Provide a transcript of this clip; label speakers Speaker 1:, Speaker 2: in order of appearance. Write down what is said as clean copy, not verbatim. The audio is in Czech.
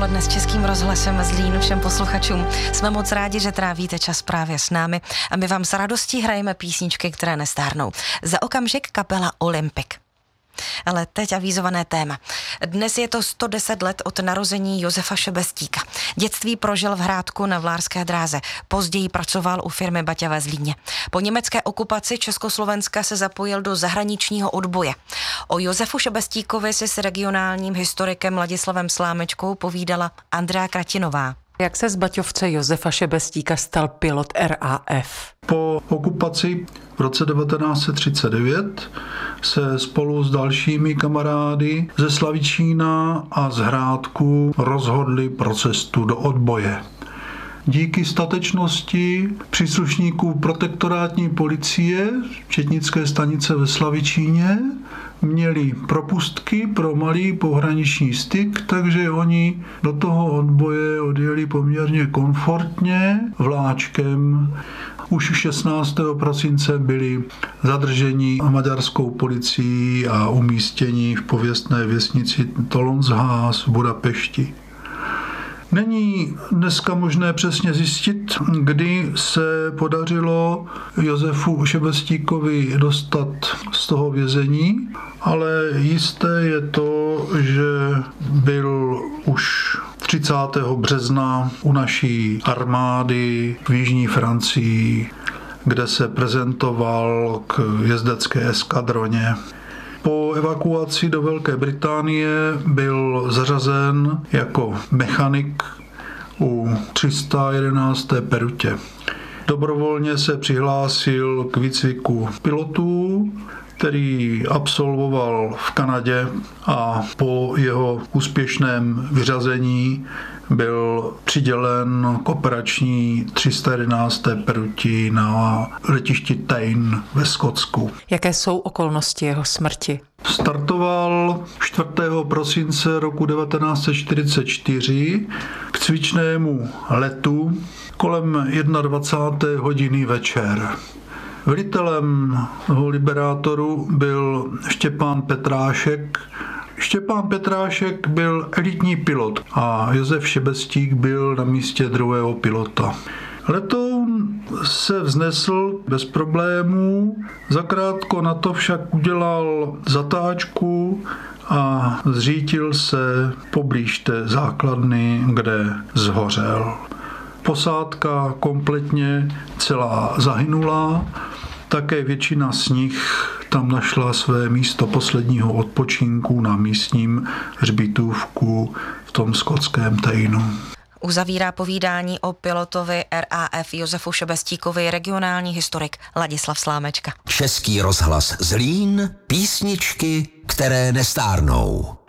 Speaker 1: odpoledne s Českým rozhlasem Zlín všem posluchačům. Jsme moc rádi, že trávíte čas právě s námi a my vám s radostí hrajeme písničky, které nestárnou. Za okamžik kapela Olympic. Ale teď avizované téma. Dnes je to 110 let od narození Josefa Šebestíka. Dětství prožil v Hrádku na Vlárské dráze. Později pracoval u firmy Baťa ve Zlíně. Po německé okupaci Československa se zapojil do zahraničního odboje. O Josefu Šebestíkovi si s regionálním historikem Ladislavem Slámečkou povídala Andrea Kratinová.
Speaker 2: Jak se z Baťovce Josefa Šebestíka stal pilot RAF?
Speaker 3: Po okupaci v roce 1939 se spolu s dalšími kamarády ze Slavičína a z Hrádku rozhodli pro cestu do odboje. Díky statečnosti příslušníků protektorátní policie Četnické stanice ve Slavičíně měli propustky pro malý pohraniční styk, takže oni do toho odboje odjeli poměrně komfortně vláčkem. Už 16. prosince byli zadrženi maďarskou policií a umístěni v pověstné věznici Tolonsház v Budapešti. Není dneska možné přesně zjistit, kdy se podařilo Josefu Šebestíkovi dostat z toho vězení, ale jisté je to, že byl už 30. března u naší armády v jižní Francii, kde se prezentoval k jezdecké eskadroně. Po evakuaci do Velké Británie byl zařazen jako mechanik u 311. perutě. Dobrovolně se přihlásil k výcviku pilotů, který absolvoval v Kanadě a po jeho úspěšném vyřazení byl přidělen k operační 311. peruti na letišti Tain ve Skotsku.
Speaker 2: Jaké jsou okolnosti jeho smrti?
Speaker 3: Startoval 4. prosince roku 1944 k cvičnému letu kolem 21. hodiny večer. Velitelem toho liberátoru byl Štěpán Petrášek. Štěpán Petrášek byl elitní pilot a Josef Šebestík byl na místě druhého pilota. Letoun se vznesl bez problémů, zakrátko na to však udělal zatáčku a zřítil se poblíž té základny, kde zhořel. Posádka kompletně celá zahynula, také většina z nich tam našla své místo posledního odpočinku na místním hřbitůvku v tom skotském Tainu.
Speaker 1: Uzavírá povídání o pilotovi RAF Josefu Šebestíkovi regionální historik Ladislav Slámečka.
Speaker 4: Český rozhlas Zlín, písničky, které nestárnou.